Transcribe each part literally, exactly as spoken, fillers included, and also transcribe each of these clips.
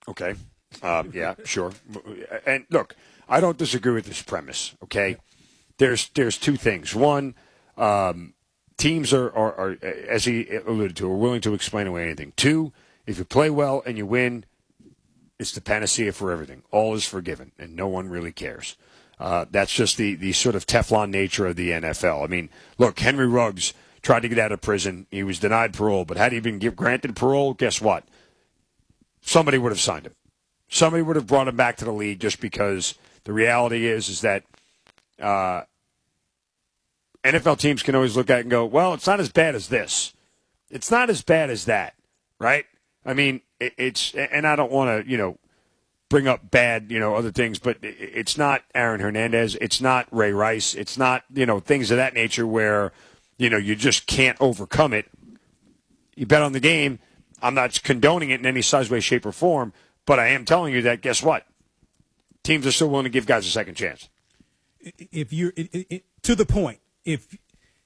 Okay. Uh, yeah, sure. And look, I don't disagree with this premise. Okay. There's there's two things. One, um, teams are, are, are, as he alluded to, are willing to explain away anything. Two, if you play well and you win, it's the panacea for everything. All is forgiven, and no one really cares. Uh, that's just the, the sort of Teflon nature of the N F L. I mean, look, Henry Ruggs tried to get out of prison. He was denied parole, but had he been give, granted parole, guess what? Somebody would have signed him. Somebody would have brought him back to the league just because the reality is is that uh, N F L teams can always look at it and go, well, it's not as bad as this. It's not as bad as that, right? I mean, it, it's, and I don't want to, you know, bring up bad, you know, other things, but it, it's not Aaron Hernandez. It's not Ray Rice. It's not, you know, things of that nature where, you know, you just can't overcome it. You bet on the game. I'm not condoning it in any size, way, shape, or form, but I am telling you that, guess what? Teams are still willing to give guys a second chance. If you're, it, it, to the point, if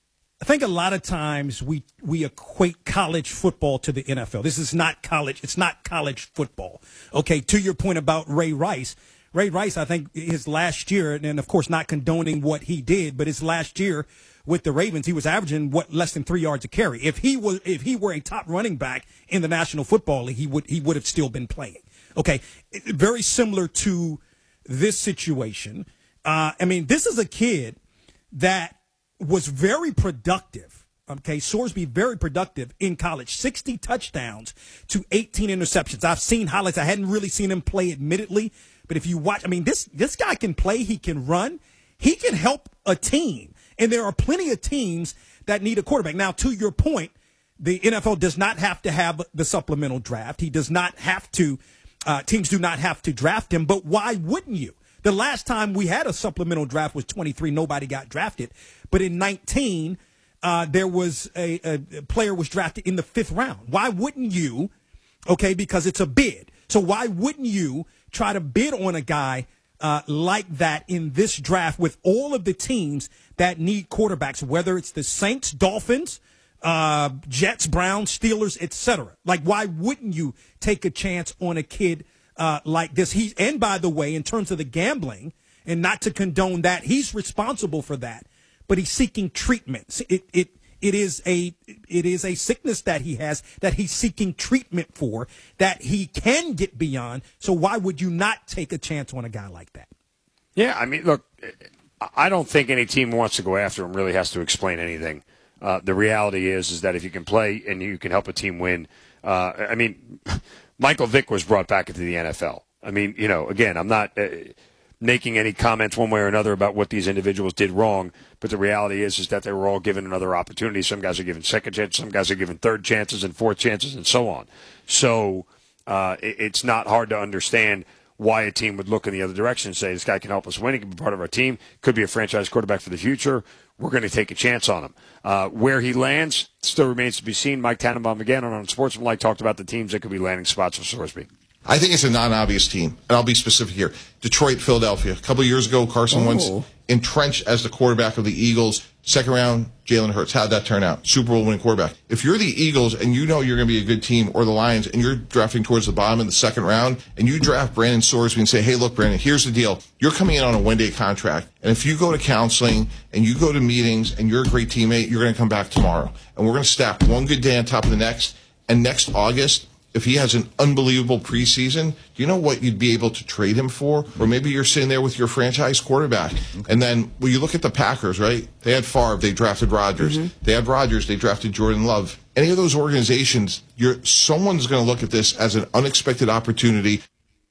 I think a lot of times we we equate college football to the N F L. This is not college. It's not college football. Okay, to your point about Ray Rice. Ray Rice, I think his last year, and of course not condoning what he did, but his last year with the Ravens, he was averaging what less than three yards a carry. If he was, if he were a top running back in the National Football League, he would he would have still been playing. Okay, very similar to this situation. Uh, I mean, this is a kid that was very productive. Okay, Sorsby very productive in college. sixty touchdowns to eighteen interceptions. I've seen highlights. I hadn't really seen him play, admittedly, but if you watch, I mean, this this guy can play. He can run. He can help a team, and there are plenty of teams that need a quarterback. Now, to your point, the N F L does not have to have the supplemental draft. He does not have to. Uh, teams do not have to draft him. But why wouldn't you? The last time we had a supplemental draft was twenty-three. Nobody got drafted. But in nineteen, uh, there was a, a player was drafted in the fifth round. Why wouldn't you? Okay, because it's a bid. So why wouldn't you try to bid on a guy uh, like that in this draft with all of the teams that need quarterbacks, whether it's the Saints, Dolphins, uh, Jets, Browns, Steelers, et cetera? Like, why wouldn't you take a chance on a kid Uh, like this? He, and by the way, in terms of the gambling, and not to condone that, he's responsible for that, but he's seeking treatment. It it it is a it is a sickness that he has that he's seeking treatment for that he can get beyond. So why would you not take a chance on a guy like that? Yeah, I mean, look, I don't think any team who wants to go after him really has to explain anything. Uh, the reality is is that if you can play and you can help a team win, uh, I mean. Michael Vick was brought back into the N F L. I mean, you know, again, I'm not uh, making any comments one way or another about what these individuals did wrong, but the reality is is that they were all given another opportunity. Some guys are given second chances, some guys are given third chances and fourth chances and so on. So uh, it, it's not hard to understand why a team would look in the other direction and say, this guy can help us win. He can be part of our team. Could be a franchise quarterback for the future. We're going to take a chance on him. Uh, where he lands still remains to be seen. Mike Tannenbaum, again, on Unsportsmanlike, talked about the teams that could be landing spots for Sorsby. I think it's a non-obvious team, and I'll be specific here. Detroit, Philadelphia. A couple of years ago, Carson oh. Wentz entrenched as the quarterback of the Eagles. Second round, Jalen Hurts. How'd that turn out? Super Bowl winning quarterback. If you're the Eagles and you know you're going to be a good team, or the Lions, and you're drafting towards the bottom of the second round, and you draft Brandon Sorsby and say, hey, look, Brandon, here's the deal. You're coming in on a one-day contract, and if you go to counseling and you go to meetings and you're a great teammate, you're going to come back tomorrow. And we're going to stack one good day on top of the next, and next August, if he has an unbelievable preseason, do you know what you'd be able to trade him for? Or maybe you're sitting there with your franchise quarterback. Okay. And then when you look at the Packers, right? They had Favre, they drafted Rodgers. Mm-hmm. They had Rodgers, they drafted Jordan Love. Any of those organizations, you're someone's going to look at this as an unexpected opportunity.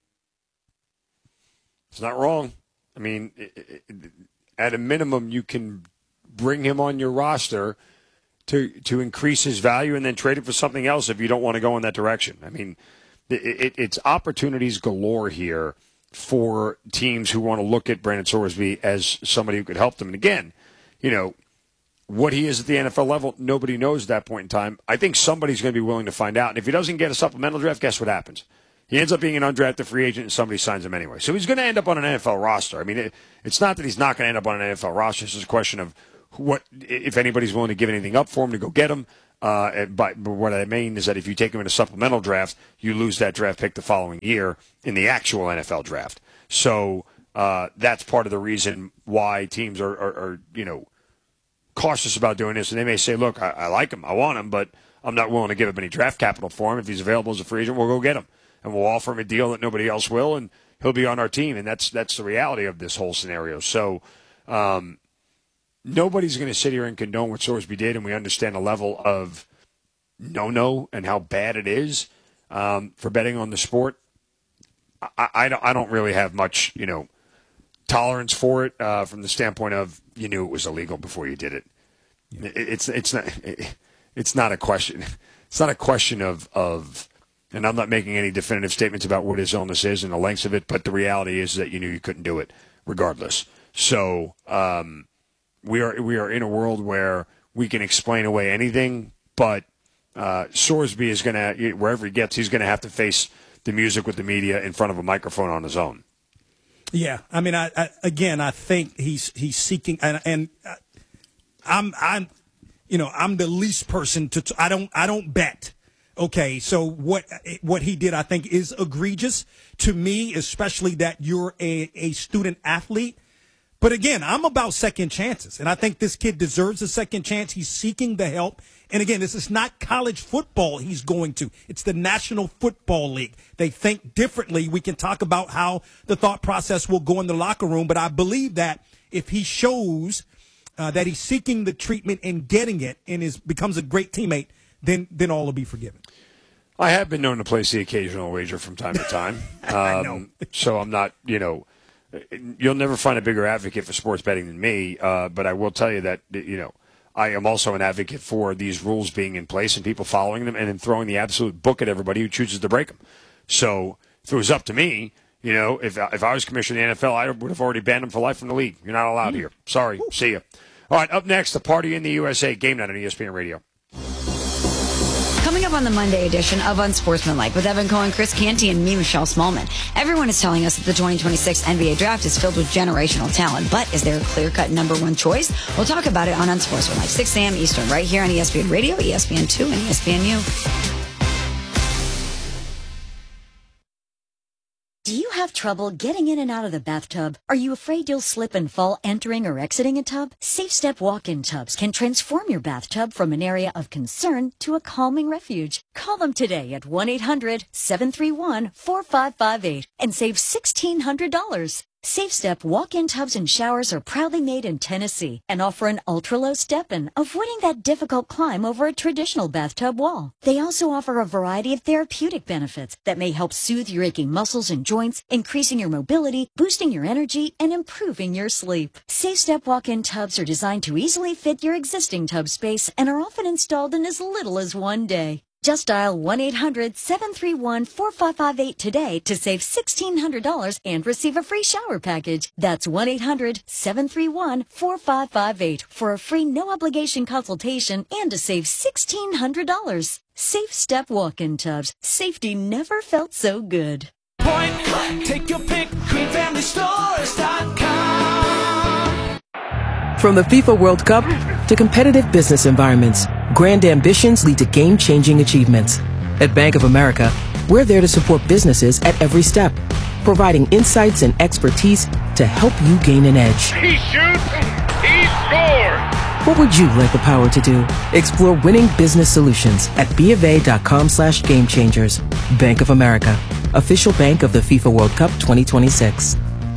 It's not wrong. I mean, it, it, at a minimum, you can bring him on your roster to to increase his value and then trade it for something else if you don't want to go in that direction. I mean, it, it, it's opportunities galore here for teams who want to look at Brandon Sorsby as somebody who could help them. And again, you know, what he is at the N F L level, nobody knows at that point in time. I think somebody's going to be willing to find out. And if he doesn't get a supplemental draft, guess what happens? He ends up being an undrafted free agent and somebody signs him anyway. So he's going to end up on an N F L roster. I mean, it, it's not that he's not going to end up on an N F L roster. It's just a question of what if anybody's willing to give anything up for him to go get him. Uh, and, but, but what I mean is that if you take him in a supplemental draft, you lose that draft pick the following year in the actual N F L draft. So uh, that's part of the reason why teams are, are, are, you know, cautious about doing this. And they may say, look, I, I like him, I want him, but I'm not willing to give up any draft capital for him. If he's available as a free agent, we'll go get him. And we'll offer him a deal that nobody else will, and he'll be on our team. And that's that's the reality of this whole scenario. So um, nobody's going to sit here and condone what Sorsby did, and we understand the level of no-no and how bad it is um, for betting on the sport. I, I, don't, I don't really have much, you know, tolerance for it uh, from the standpoint of you knew it was illegal before you did it. Yeah. it it's it's not it, it's not a question. It's not a question of of. And I'm not making any definitive statements about what his illness is and the lengths of it, but the reality is that you knew you couldn't do it regardless. So um, we are we are in a world where we can explain away anything, but uh, Sorsby is going to, wherever he gets, he's going to have to face the music with the media in front of a microphone on his own. Yeah, I mean, I, I again, I think he's he's seeking, and, and I'm I'm, you know, I'm the least person to. I don't I don't bet. Okay, so what what he did, I think, is egregious to me, especially that you're a, a student athlete. But again, I'm about second chances, and I think this kid deserves a second chance. He's seeking the help. And again, this is not college football he's going to. It's the National Football League. They think differently. We can talk about how the thought process will go in the locker room, but I believe that if he shows uh, that he's seeking the treatment and getting it and is becomes a great teammate, then then all will be forgiven. I have been known to place the occasional wager from time to time. Um, I know. So I'm not, you know, you'll never find a bigger advocate for sports betting than me, uh, but I will tell you that, you know, I am also an advocate for these rules being in place and people following them and then throwing the absolute book at everybody who chooses to break them. So if it was up to me, you know, if, if I was commissioner of the N F L, I would have already banned them for life from the league. You're not allowed mm. here. Sorry. Ooh. See you. All right, up next, the Party in the U S A Game Night on E S P N Radio. Coming up on the Monday edition of Unsportsmanlike with Evan Cohen, Chris Canty, and me, Michelle Smallman. Everyone is telling us that the twenty twenty-six N B A draft is filled with generational talent, but is there a clear-cut number one choice? We'll talk about it on Unsportsmanlike, six a.m. Eastern, right here on E S P N Radio, E S P N two, and E S P N U. Do you have trouble getting in and out of the bathtub? Are you afraid you'll slip and fall entering or exiting a tub? Safe Step walk-in tubs can transform your bathtub from an area of concern to a calming refuge. Call them today at one eight hundred seven three one four five five eight and save sixteen hundred dollars. Safe Step walk-in tubs and showers are proudly made in Tennessee and offer an ultra-low step-in, avoiding that difficult climb over a traditional bathtub wall. They also offer a variety of therapeutic benefits that may help soothe your aching muscles and joints, increasing your mobility, boosting your energy, and improving your sleep. Safe Step walk-in tubs are designed to easily fit your existing tub space and are often installed in as little as one day. Just dial one eight hundred seven three one four five five eight today to save sixteen hundred dollars and receive a free shower package. That's one eight hundred seven three one four five five eight for a free no-obligation consultation and to save sixteen hundred dollars. Safe Step walk-in tubs. Safety never felt so good. Point blank. Take your pick. green family stores dot com. From the FIFA World Cup to competitive business environments, grand ambitions lead to game-changing achievements. At Bank of America, we're there to support businesses at every step, providing insights and expertise to help you gain an edge. He shoots, he scores! What would you like the power to do? Explore winning business solutions at BofA.com slash game changers. Bank of America, official bank of the FIFA World Cup twenty twenty-six.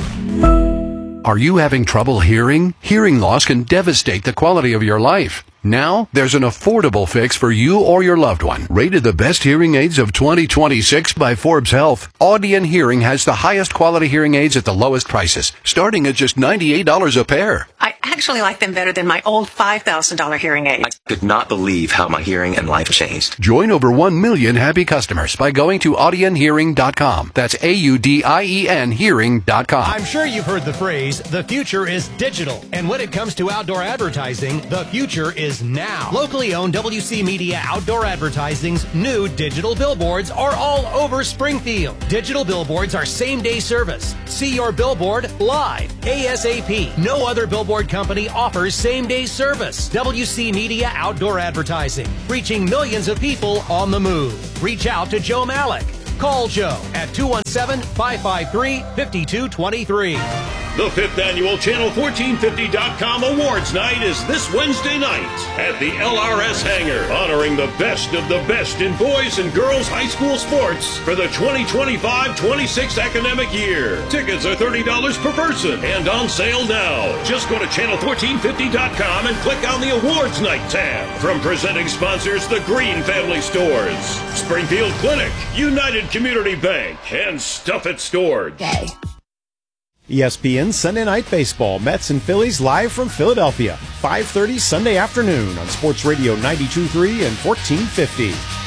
Are you having trouble hearing? Hearing loss can devastate the quality of your life. Now, there's an affordable fix for you or your loved one. Rated the best hearing aids of twenty twenty-six by Forbes Health, Audion Hearing has the highest quality hearing aids at the lowest prices, starting at just ninety-eight dollars a pair. I actually like them better than my old five thousand dollars hearing aid. I could not believe how my hearing and life changed. Join over one million happy customers by going to audion hearing dot com. That's A U D I E N hearing dot com. I'm sure you've heard the phrase, the future is digital. And when it comes to outdoor advertising, the future is now. Locally owned W C Media Outdoor Advertising's new digital billboards are all over Springfield. Digital billboards are same-day service. See your billboard live, ASAP. No other billboard Company offers same-day service. W C Media Outdoor Advertising, reaching millions of people on the move. Reach out to Joe Malik. Call Joe at two one seven, five five three, five two two three. The fifth annual Channel fourteen fifty dot com Awards Night is this Wednesday night at the L R S Hangar, honoring the best of the best in boys and girls high school sports for the twenty twenty-five twenty-six academic year. Tickets are thirty dollars per person and on sale now. Just go to channel fourteen fifty dot com and click on the Awards Night tab. From presenting sponsors, the Green Family Stores, Springfield Clinic, United Community Bank, and Stuff It Storage. Okay. E S P N Sunday Night Baseball, Mets and Phillies live from Philadelphia, five thirty Sunday afternoon on Sports Radio ninety-two point three and fourteen fifty.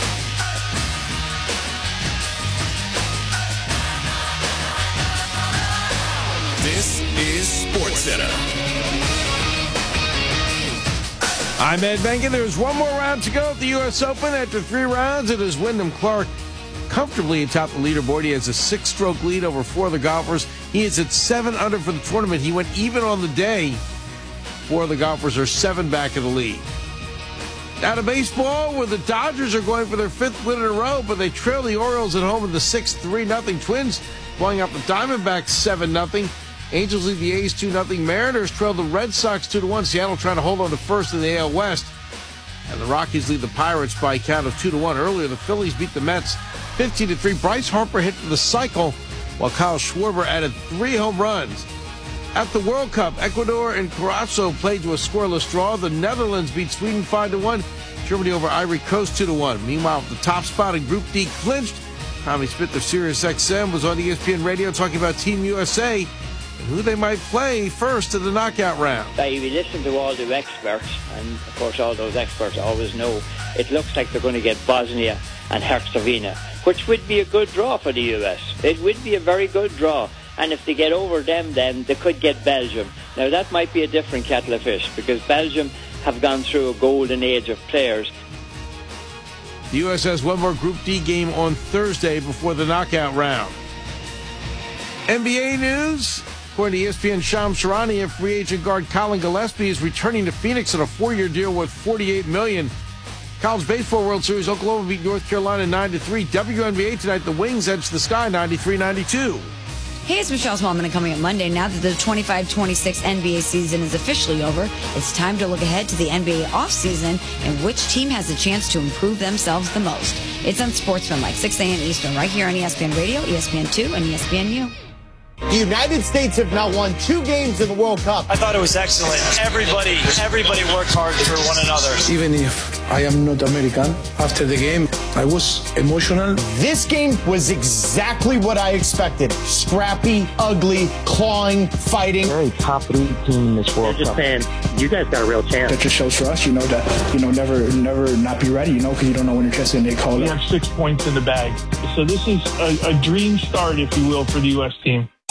This is SportsCenter. I'm Ed Benkin. There's one more round to go at the U S Open. After three rounds, it is Wyndham Clark comfortably atop the leaderboard. He has a six-stroke lead over four of the golfers. He is at seven under for the tournament. He went even on the day. Four of the golfers are seven back in the lead. Now to baseball, where the Dodgers are going for their fifth win in a row, but they trail the Orioles at home in the sixth, three nothing. Twins blowing up the Diamondbacks seven nothing. Angels lead the A's two nothing. Mariners trail the Red Sox two to one. Seattle trying to hold on to first in the A L West. And the Rockies lead the Pirates by a count of two to one. Earlier, the Phillies beat the Mets fifteen to three. Bryce Harper hit for the cycle, while Kyle Schwarber added three home runs. At the World Cup, Ecuador and Curaçao played to a scoreless draw. The Netherlands beat Sweden five to one. Germany over Ivory Coast two to one. Meanwhile, the top spot in Group D clinched. Tommy Smith of Sirius X M was on E S P N Radio talking about Team U S A and who they might play first in the knockout round. If you listen to all the experts, and of course all those experts always know, it looks like they're going to get Bosnia and Herzegovina, which would be a good draw for the U S. It would be a very good draw. And if they get over them, then they could get Belgium. Now, that might be a different kettle of fish, because Belgium have gone through a golden age of players. The U S has one more Group D game on Thursday before the knockout round. N B A news. According to E S P N, Shams Charania, free agent guard Colin Gillespie is returning to Phoenix on a four-year deal worth forty-eight million dollars. College Baseball World Series, Oklahoma beat North Carolina nine to three. W N B A tonight, the Wings edge the Sky ninety-three ninety-two. Hey, it's Michelle Smallman, and coming up Monday, now that the twenty-five twenty-six N B A season is officially over, it's time to look ahead to the N B A offseason and which team has a chance to improve themselves the most. It's on Sportsmanlike, six a.m. Eastern, right here on E S P N Radio, E S P N two, and E S P N U. The United States have now won two games in the World Cup. I thought it was excellent. Everybody, everybody worked hard for one another. Even if I am not American, after the game, I was emotional. This game was exactly what I expected. Scrappy, ugly, clawing, fighting. Very top league team in this World Cup. Just saying, you guys got a real chance. That just shows for us, you know, that, you know, never, never not be ready, you know, because you don't know when your chance is going to get called We up. have six points in the bag. So this is a, a dream start, if you will, for the U S team.